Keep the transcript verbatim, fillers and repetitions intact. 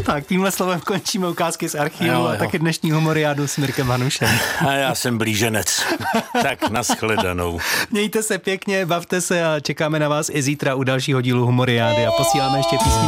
Tak tímhle slovem končíme ukázky z archivu jo, jo. a taky dnešní humoriádu s Mirkem Hanušem. A já jsem blíženec. Tak nashledanou. Mějte se pěkně, bavte se a čekáme na vás i zítra u dalšího dílu humoriády a posíláme ještě písničku